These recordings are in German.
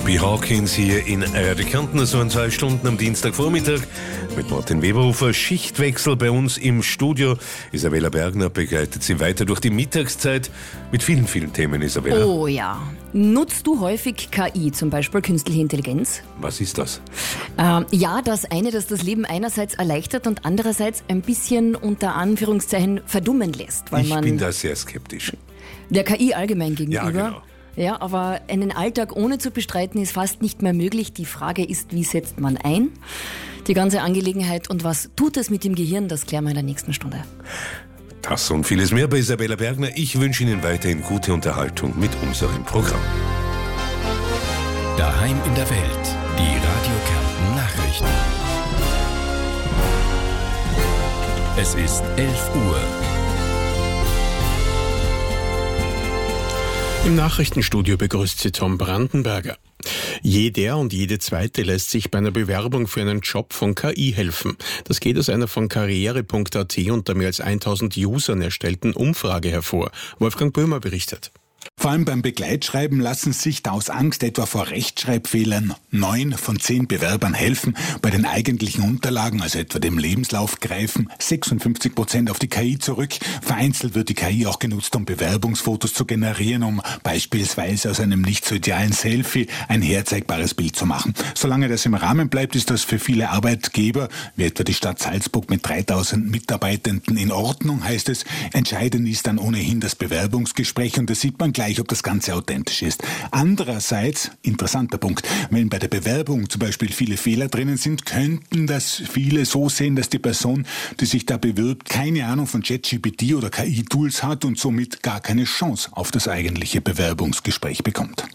B. Hawkins hier in ARD Kärnten, so in 2 Stunden am Dienstagvormittag mit Martin Weberhofer. Schichtwechsel bei uns im Studio. Isabella Bergner begleitet Sie weiter durch die Mittagszeit mit vielen, vielen Themen, Isabella. Oh ja. Nutzt du häufig KI, zum Beispiel künstliche Intelligenz? Was ist das? Ja, das das Leben einerseits erleichtert und andererseits ein bisschen unter Anführungszeichen verdummen lässt. Weil Ich bin da sehr skeptisch. Der KI allgemein gegenüber. Ja, genau. Ja, aber einen Alltag ohne zu bestreiten ist fast nicht mehr möglich. Die Frage ist, wie setzt man ein? Die ganze Angelegenheit und was tut es mit dem Gehirn, das klären wir in der nächsten Stunde. Das und vieles mehr bei Isabella Bergner. Ich wünsche Ihnen weiterhin gute Unterhaltung mit unserem Programm. Daheim in der Welt, die Radio Kärnten Nachrichten. Es ist 11 Uhr. Im Nachrichtenstudio begrüßt Sie Tom Brandenberger. Jeder und jede Zweite lässt sich bei einer Bewerbung für einen Job von KI helfen. Das geht aus einer von karriere.at unter mehr als 1000 Usern erstellten Umfrage hervor. Wolfgang Böhmer berichtet. Vor allem beim Begleitschreiben lassen sich da aus Angst etwa vor Rechtschreibfehlern 9 von 10 Bewerbern helfen. Bei den eigentlichen Unterlagen, also etwa dem Lebenslauf, greifen 56% auf die KI zurück. Vereinzelt wird die KI auch genutzt, um Bewerbungsfotos zu generieren, um beispielsweise aus einem nicht so idealen Selfie ein herzeigbares Bild zu machen. Solange das im Rahmen bleibt, ist das für viele Arbeitgeber, wie etwa die Stadt Salzburg mit 3000 Mitarbeitenden, in Ordnung, heißt es. Entscheidend ist dann ohnehin das Bewerbungsgespräch und das sieht man gleich, ob das Ganze authentisch ist. Andererseits, interessanter Punkt, wenn bei der Bewerbung zum Beispiel viele Fehler drinnen sind, könnten das viele so sehen, dass die Person, die sich da bewirbt, keine Ahnung von ChatGPT oder KI-Tools hat und somit gar keine Chance auf das eigentliche Bewerbungsgespräch bekommt.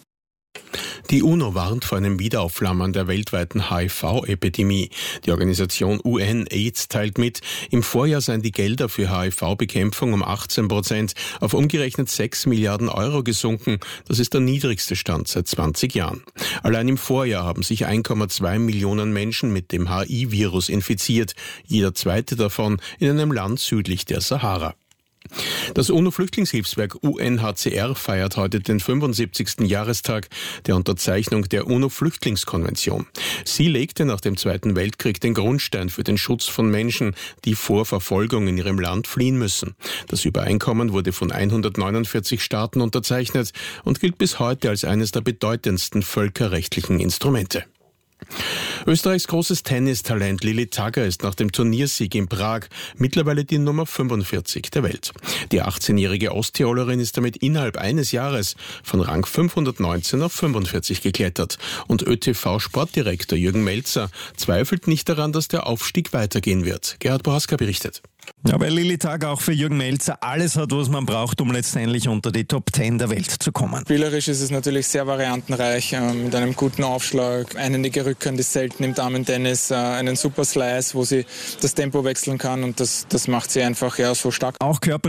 Die UNO warnt vor einem Wiederaufflammen der weltweiten HIV-Epidemie. Die Organisation UN-AIDS teilt mit, im Vorjahr seien die Gelder für HIV-Bekämpfung um 18% auf umgerechnet 6 Milliarden Euro gesunken. Das ist der niedrigste Stand seit 20 Jahren. Allein im Vorjahr haben sich 1,2 Millionen Menschen mit dem HIV-Virus infiziert. Jeder zweite davon in einem Land südlich der Sahara. Das UNO-Flüchtlingshilfswerk UNHCR feiert heute den 75. Jahrestag der Unterzeichnung der UNO-Flüchtlingskonvention. Sie legte nach dem Zweiten Weltkrieg den Grundstein für den Schutz von Menschen, die vor Verfolgung in ihrem Land fliehen müssen. Das Übereinkommen wurde von 149 Staaten unterzeichnet und gilt bis heute als eines der bedeutendsten völkerrechtlichen Instrumente. Österreichs großes Tennistalent Lilli Tagger ist nach dem Turniersieg in Prag mittlerweile die Nummer 45 der Welt. Die 18-jährige Osttirolerin ist damit innerhalb eines Jahres von Rang 519 auf 45 geklettert. Und ÖTV-Sportdirektor Jürgen Melzer zweifelt nicht daran, dass der Aufstieg weitergehen wird. Gerhard Bohaska berichtet. Ja, weil Lilli Tagger auch für Jürgen Melzer alles hat, was man braucht, um letztendlich unter die Top 10 der Welt zu kommen. Spielerisch ist es natürlich sehr variantenreich, mit einem guten Aufschlag, einhändige Rückhand ist selten im Damen-Tennis, einen super Slice, wo sie das Tempo wechseln kann und das macht sie einfach so stark. Auch körperlich